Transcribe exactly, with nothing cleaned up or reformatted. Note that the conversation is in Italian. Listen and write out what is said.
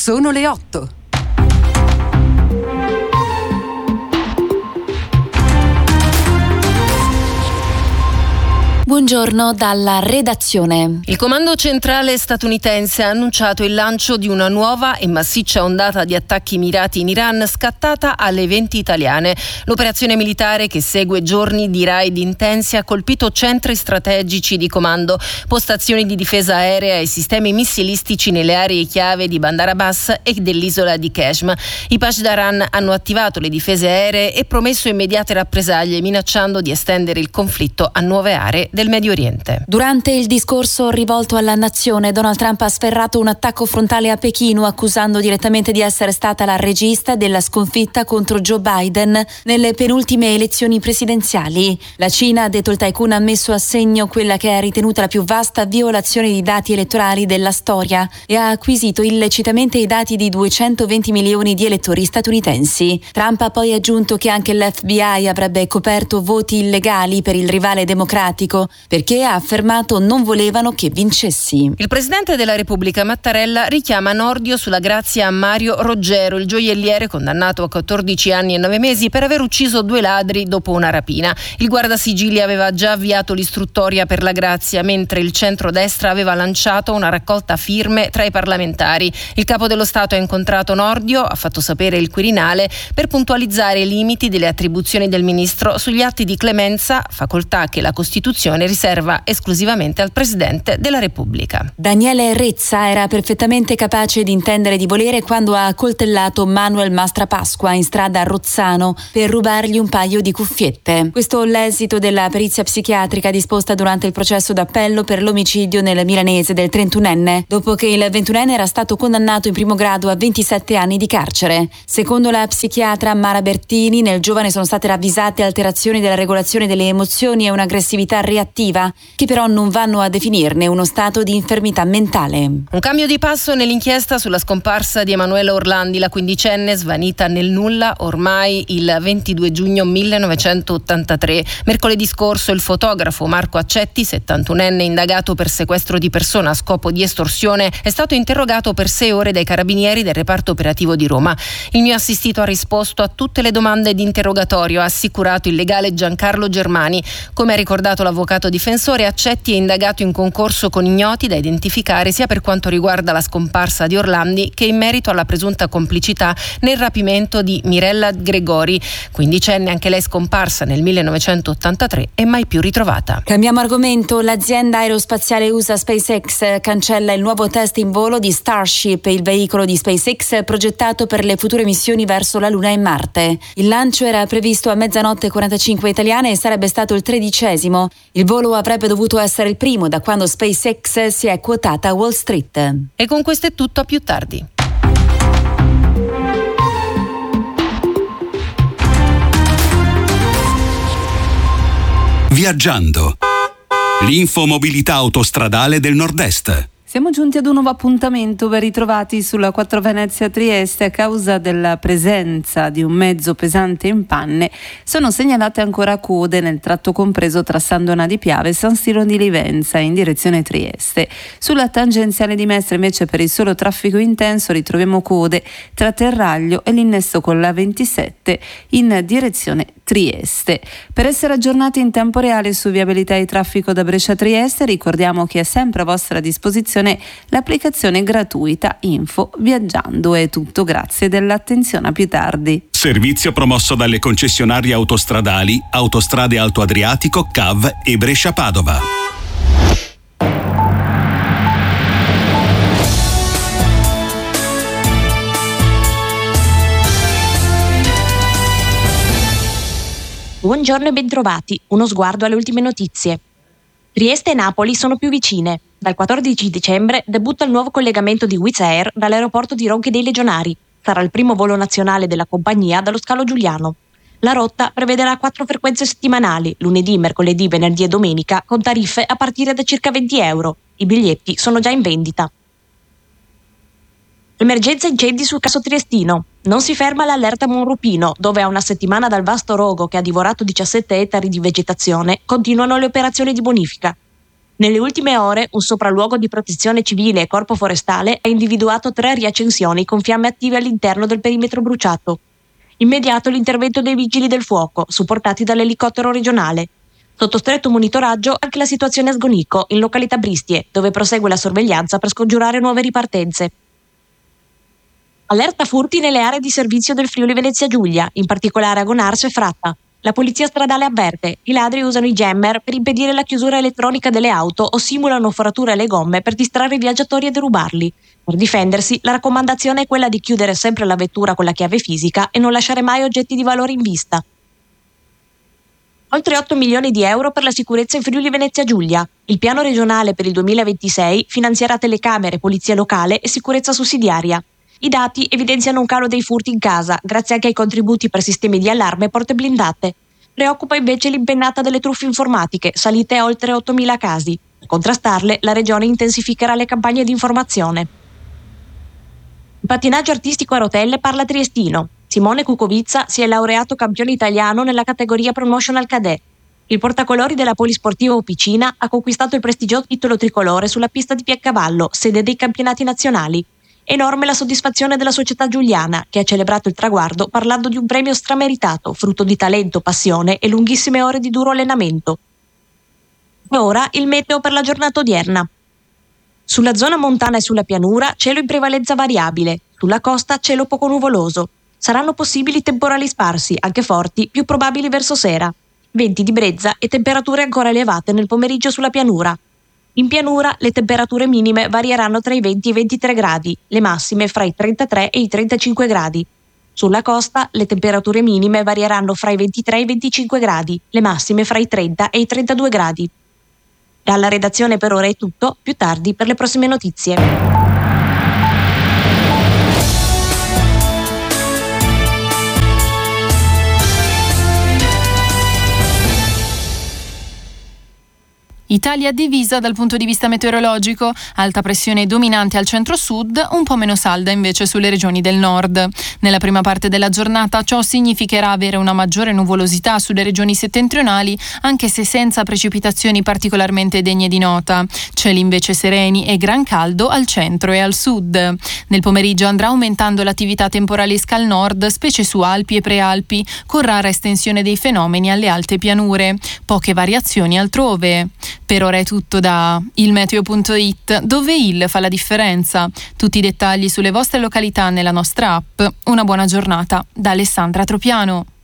Sono le otto. Buongiorno dalla redazione. Il comando centrale statunitense ha annunciato il lancio di una nuova e massiccia ondata di attacchi mirati in Iran scattata alle venti italiane. L'operazione militare, che segue giorni di raid intensi, ha colpito centri strategici di comando, postazioni di difesa aerea e sistemi missilistici nelle aree chiave di Bandar Abbas e dell'isola di Qeshm. I Pashdaran hanno attivato le difese aeree e promesso immediate rappresaglie, minacciando di estendere il conflitto a nuove aree del Medio Oriente. Durante il discorso rivolto alla nazione, Donald Trump ha sferrato un attacco frontale a Pechino, accusando direttamente di essere stata la regista della sconfitta contro Joe Biden nelle penultime elezioni presidenziali. La Cina, ha detto il tycoon, ha messo a segno quella che è ritenuta la più vasta violazione di dati elettorali della storia e ha acquisito illecitamente i dati di duecentoventi milioni di elettori statunitensi. Trump ha poi aggiunto che anche l'F B I avrebbe coperto voti illegali per il rivale democratico, perché ha affermato non volevano che vincessi. Il presidente della Repubblica Mattarella richiama Nordio sulla grazia a Mario Roggero, il gioielliere condannato a quattordici anni e nove mesi per aver ucciso due ladri dopo una rapina. Il guardasigilli aveva già avviato l'istruttoria per la grazia, mentre il centrodestra aveva lanciato una raccolta firme tra i parlamentari. Il capo dello Stato ha incontrato Nordio, ha fatto sapere il Quirinale, per puntualizzare i limiti delle attribuzioni del ministro sugli atti di clemenza, facoltà che la Costituzione riserva esclusivamente al Presidente della Repubblica. Daniele Rezza era perfettamente capace di intendere di volere quando ha accoltellato Manuel Mastrapasqua in strada a Rozzano per rubargli un paio di cuffiette. Questo l'esito della perizia psichiatrica disposta durante il processo d'appello per l'omicidio nel milanese del trentunenne, dopo che il ventunenne era stato condannato in primo grado a ventisette anni di carcere. Secondo la psichiatra Mara Bertini, nel giovane sono state ravvisate alterazioni della regolazione delle emozioni e un'aggressività reattiva, che però non vanno a definirne uno stato di infermità mentale. Un cambio di passo nell'inchiesta sulla scomparsa di Emanuela Orlandi, la quindicenne svanita nel nulla ormai il ventidue giugno millenovecentottantatré. Mercoledì scorso il fotografo Marco Accetti, settantunenne indagato per sequestro di persona a scopo di estorsione, è stato interrogato per sei ore dai carabinieri del reparto operativo di Roma. Il mio assistito ha risposto a tutte le domande di interrogatorio, ha assicurato il legale Giancarlo Germani. Come ha ricordato l'avvocato difensore, Accetti è indagato in concorso con ignoti da identificare sia per quanto riguarda la scomparsa di Orlandi che in merito alla presunta complicità nel rapimento di Mirella Gregori, quindicenne anche lei scomparsa nel millenovecentottantatré e mai più ritrovata. Cambiamo argomento. L'azienda aerospaziale U S A SpaceX cancella il nuovo test in volo di Starship, il veicolo di SpaceX progettato per le future missioni verso la Luna e Marte. Il lancio era previsto a mezzanotte e quarantacinque italiane e sarebbe stato il tredicesimo. Il volo avrebbe dovuto essere il primo da quando SpaceX si è quotata a Wall Street. E con questo è tutto, a più tardi. Viaggiando. L'infomobilità autostradale del Nord-Est. Siamo giunti ad un nuovo appuntamento, ben ritrovati sulla quattro Venezia Trieste. A causa della presenza di un mezzo pesante in panne sono segnalate ancora code nel tratto compreso tra San Donà di Piave e San Siro di Livenza in direzione Trieste. Sulla tangenziale di Mestre invece per il solo traffico intenso ritroviamo code tra Terraglio e l'innesto con la ventisette in direzione Trieste. Per essere aggiornati in tempo reale su viabilità e traffico da Brescia a Trieste, ricordiamo che è sempre a vostra disposizione l'applicazione gratuita Info Viaggiando. È tutto, grazie dell'attenzione, a più tardi. Servizio promosso dalle concessionarie autostradali Autostrade Alto Adriatico, C A V e Brescia Padova. Buongiorno e bentrovati. Uno sguardo alle ultime notizie. Trieste e Napoli sono più vicine. Dal quattordici dicembre debutta il nuovo collegamento di Wizz Air dall'aeroporto di Ronchi dei Legionari. Sarà il primo volo nazionale della compagnia dallo scalo Giuliano. La rotta prevederà quattro frequenze settimanali, lunedì, mercoledì, venerdì e domenica, con tariffe a partire da circa venti euro. I biglietti sono già in vendita. Emergenza incendi sul Casso Triestino. Non si ferma l'allerta Monrupino, dove a una settimana dal vasto rogo che ha divorato diciassette ettari di vegetazione continuano le operazioni di bonifica. Nelle ultime ore, un sopralluogo di protezione civile e corpo forestale ha individuato tre riaccensioni con fiamme attive all'interno del perimetro bruciato. Immediato l'intervento dei vigili del fuoco, supportati dall'elicottero regionale. Sotto stretto monitoraggio anche la situazione a Sgonico, in località Bristie, dove prosegue la sorveglianza per scongiurare nuove ripartenze. Allerta furti nelle aree di servizio del Friuli Venezia Giulia, in particolare a Gonarso e Fratta. La polizia stradale avverte: i ladri usano i jammer per impedire la chiusura elettronica delle auto o simulano forature alle gomme per distrarre i viaggiatori e derubarli. Per difendersi, la raccomandazione è quella di chiudere sempre la vettura con la chiave fisica e non lasciare mai oggetti di valore in vista. Oltre otto milioni di euro per la sicurezza in Friuli Venezia Giulia. Il piano regionale per il duemilaventisei finanzierà telecamere, polizia locale e sicurezza sussidiaria. I dati evidenziano un calo dei furti in casa, grazie anche ai contributi per sistemi di allarme e porte blindate. Preoccupa invece l'impennata delle truffe informatiche, salite a oltre ottomila casi. Per contrastarle, la Regione intensificherà le campagne di informazione. Il pattinaggio artistico a rotelle parla triestino. Simone Cucovizza si è laureato campione italiano nella categoria Promotional Cadet. Il portacolori della Polisportiva Opicina ha conquistato il prestigioso titolo tricolore sulla pista di Piaccavallo, sede dei campionati nazionali. Enorme la soddisfazione della società giuliana, che ha celebrato il traguardo parlando di un premio strameritato, frutto di talento, passione e lunghissime ore di duro allenamento. E ora il meteo per la giornata odierna. Sulla zona montana e sulla pianura cielo in prevalenza variabile, sulla costa cielo poco nuvoloso. Saranno possibili temporali sparsi, anche forti, più probabili verso sera. Venti di brezza e temperature ancora elevate nel pomeriggio sulla pianura. In pianura le temperature minime varieranno tra i venti e i ventitré gradi, le massime fra i trentatré e i trentacinque gradi. Sulla costa le temperature minime varieranno fra i ventitré e i venticinque gradi, le massime fra i trenta e i trentadue gradi. Dalla redazione per ora è tutto, più tardi per le prossime notizie. Italia divisa dal punto di vista meteorologico, alta pressione dominante al centro-sud, un po' meno salda invece sulle regioni del nord. Nella prima parte della giornata ciò significherà avere una maggiore nuvolosità sulle regioni settentrionali, anche se senza precipitazioni particolarmente degne di nota. Cieli invece sereni e gran caldo al centro e al sud. Nel pomeriggio andrà aumentando l'attività temporalesca al nord, specie su Alpi e Prealpi, con rara estensione dei fenomeni alle alte pianure. Poche variazioni altrove. Per ora è tutto da ilmeteo punto it, dove il fa la differenza. Tutti i dettagli sulle vostre località nella nostra app. Una buona giornata da Alessandra Tropiano.